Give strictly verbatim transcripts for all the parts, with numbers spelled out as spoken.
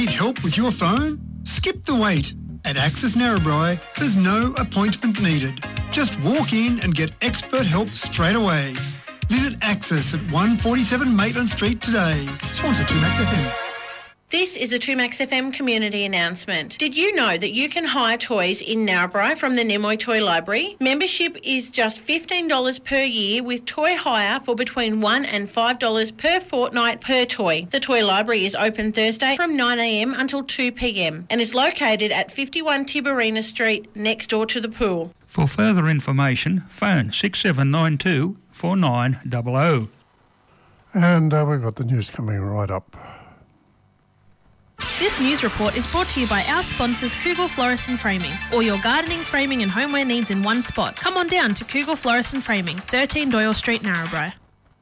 Need help with your phone? Skip the wait. At Access Narrabri, there's no appointment needed. Just walk in and get expert help straight away. Visit Access at one forty-seven Maitland Street today. Sponsored to Max F M. This is a two Max F M community announcement. Did you know that you can hire toys in Narrabri from the Nimoy Toy Library? Membership is just fifteen dollars per year with toy hire for between one dollars and five dollars per fortnight per toy. The Toy Library is open Thursday from nine a m until two p m and is located at fifty-one Tiberina Street next door to the pool. For further information, phone six seven nine two, four nine zero zero. And uh, we've got the news coming right up. This news report is brought to you by our sponsors Kugel Florist and Framing. All your gardening, framing and homeware needs in one spot. Come on down to Kugel Florist and Framing, thirteen Doyle Street, Narrabri.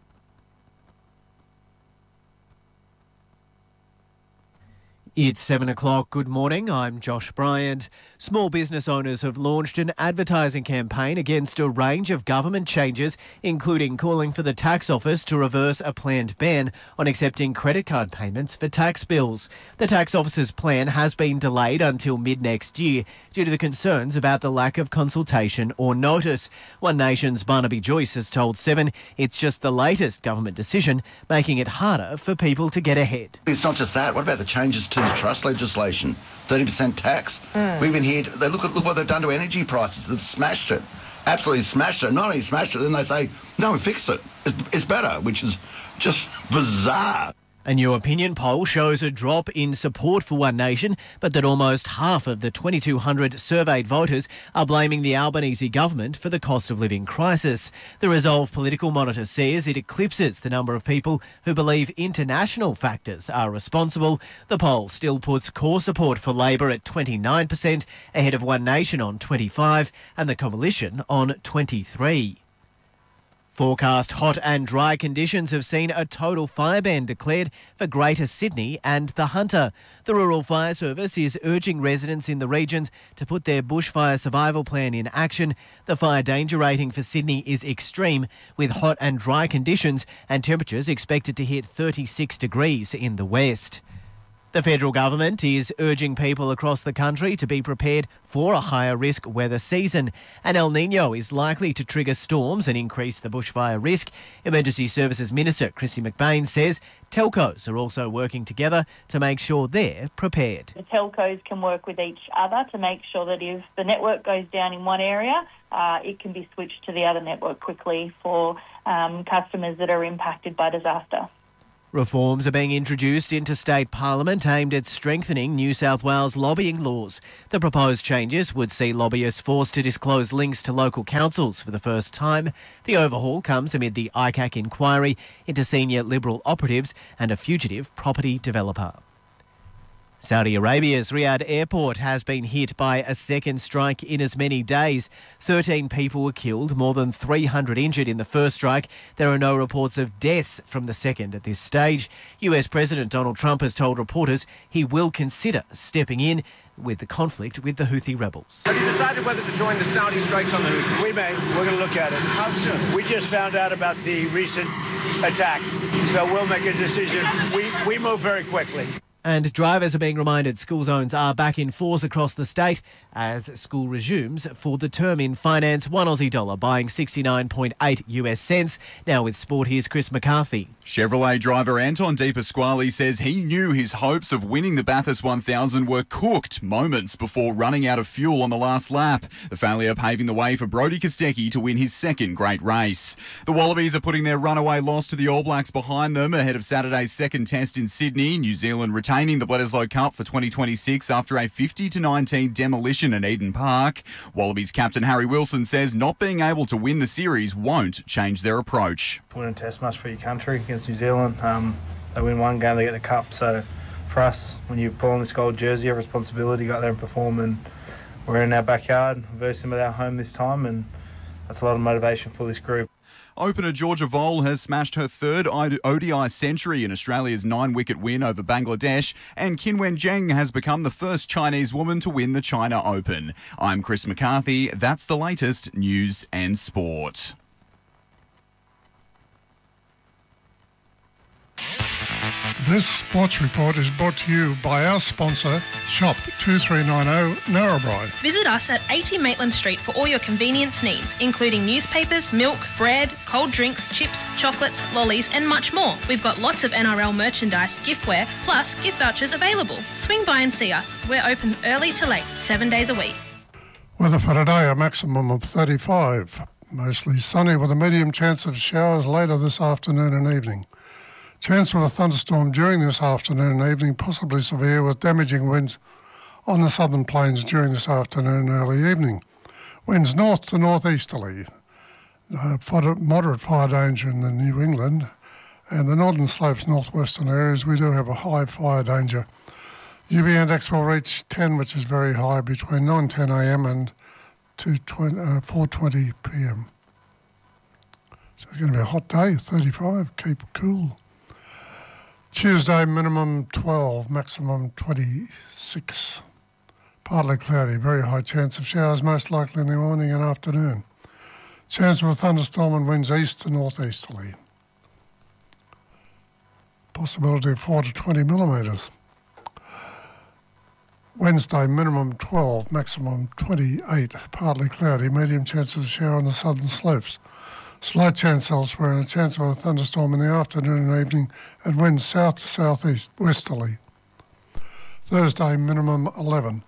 It's seven o'clock. Good morning. I'm Josh Bryant. Small business owners have launched an advertising campaign against a range of government changes, including calling for the tax office to reverse a planned ban on accepting credit card payments for tax bills. The tax office's plan has been delayed until mid-next year due to the concerns about the lack of consultation or notice. One Nation's Barnaby Joyce has told Seven it's just the latest government decision, making it harder for people to get ahead. It's not just that. What about the changes to the trust legislation? thirty percent tax. Mm. We even heard, they look at look what they've done to energy prices. They've smashed it. Absolutely smashed it. Not only smashed it, then they say, no, we fixed it. It's, it's better, which is just bizarre. A new opinion poll shows a drop in support for One Nation, but that almost half of the twenty-two hundred surveyed voters are blaming the Albanese government for the cost of living crisis. The Resolve Political Monitor says it eclipses the number of people who believe international factors are responsible. The poll still puts core support for Labor at twenty-nine percent, ahead of One Nation on twenty-five and the Coalition on twenty-three. Forecast hot and dry conditions have seen a total fire ban declared for Greater Sydney and the Hunter. The Rural Fire Service is urging residents in the regions to put their bushfire survival plan in action. The fire danger rating for Sydney is extreme, with hot and dry conditions and temperatures expected to hit thirty-six degrees in the west. The federal government is urging people across the country to be prepared for a higher risk weather season. An El Nino is likely to trigger storms and increase the bushfire risk. Emergency Services Minister Christy McBain says telcos are also working together to make sure they're prepared. The telcos can work with each other to make sure that if the network goes down in one area, uh, it can be switched to the other network quickly for um, customers that are impacted by disaster. Reforms are being introduced into state parliament aimed at strengthening New South Wales lobbying laws. The proposed changes would see lobbyists forced to disclose links to local councils for the first time. The overhaul comes amid the I C A C inquiry into senior Liberal operatives and a fugitive property developer. Saudi Arabia's Riyadh airport has been hit by a second strike in as many days. thirteen people were killed, more than three hundred injured in the first strike. There are no reports of deaths from the second at this stage. U S President Donald Trump has told reporters he will consider stepping in with the conflict with the Houthi rebels. Have you decided whether to join the Saudi strikes on the Houthi? We may. We're going to look at it. How soon? We just found out about the recent attack, so we'll make a decision. We, we move very quickly. And drivers are being reminded school zones are back in force across the state as school resumes for the term in finance. One Aussie dollar buying sixty-nine point eight US cents. Now with sport, here's Chris McCarthy. Chevrolet driver Anton De Pasquale says he knew his hopes of winning the Bathurst one thousand were cooked moments before running out of fuel on the last lap. The failure paving the way for Brodie Kostecki to win his second great race. The Wallabies are putting their runaway loss to the All Blacks behind them ahead of Saturday's second test in Sydney. New Zealand retaining the Bledisloe Cup for twenty twenty-six after a fifty to nineteen demolition at Eden Park. Wallabies captain Harry Wilson says not being able to win the series won't change their approach. Winning a test match for your country against New Zealand. Um, they win one game, they get the cup. So for us, when you pull on this gold jersey, you have responsibility, go out there and perform. And we're in our backyard, versus them at our home this time, and that's a lot of motivation for this group. Opener Georgia Vole has smashed her third O D I century in Australia's nine-wicket win over Bangladesh, and Qinwen Zheng has become the first Chinese woman to win the China Open. I'm Chris McCarthy. That's the latest news and sport. This sports report is brought to you by our sponsor, Shop two three nine zero Narrabri. Visit us at eighty Maitland Street for all your convenience needs, including newspapers, milk, bread, cold drinks, chips, chocolates, lollies and much more. We've got lots of N R L merchandise, giftware, plus gift vouchers available. Swing by and see us. We're open early to late, seven days a week. Weather for today, a maximum of thirty-five. Mostly sunny with a medium chance of showers later this afternoon and evening. Chance of a thunderstorm during this afternoon and evening, possibly severe with damaging winds on the southern plains during this afternoon and early evening. Winds north to northeasterly. Uh, moderate fire danger in the New England and the northern slopes, northwestern areas. We do have a high fire danger. U V index will reach ten, which is very high, between nine ten a m and four twenty p m. So it's going to be a hot day, thirty-five, keep cool. Tuesday, minimum twelve, maximum twenty-six. Partly cloudy, very high chance of showers, most likely in the morning and afternoon. Chance of a thunderstorm and winds east to northeasterly. Possibility of four to twenty millimetres. Wednesday, minimum twelve, maximum twenty-eight. Partly cloudy, medium chance of a shower on the southern slopes. Slight chance elsewhere and a chance of a thunderstorm in the afternoon and evening and winds south to southeast westerly. Thursday, minimum eleven.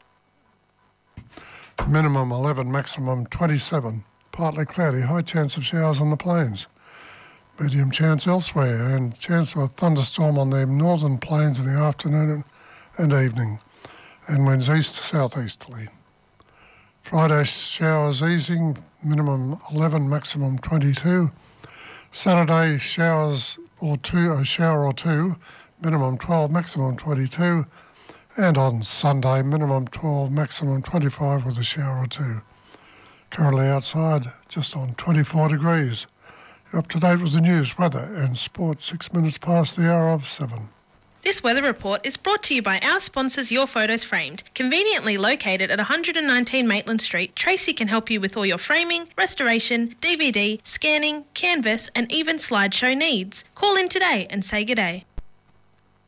Minimum eleven, maximum twenty-seven. Partly cloudy, high chance of showers on the plains. Medium chance elsewhere and chance of a thunderstorm on the northern plains in the afternoon and evening and winds east to southeasterly. Friday, showers easing, minimum eleven, maximum twenty-two. Saturday, showers or two, a shower or two, minimum twelve, maximum twenty-two. And on Sunday, minimum twelve, maximum twenty-five with a shower or two. Currently outside, just on twenty-four degrees. You're up to date with the news, weather and sport, six minutes past the hour of seven. This weather report is brought to you by our sponsors Your Photos Framed. Conveniently located at one nineteen Maitland Street, Tracy can help you with all your framing, restoration, D V D, scanning, canvas and even slideshow needs. Call in today and say good day.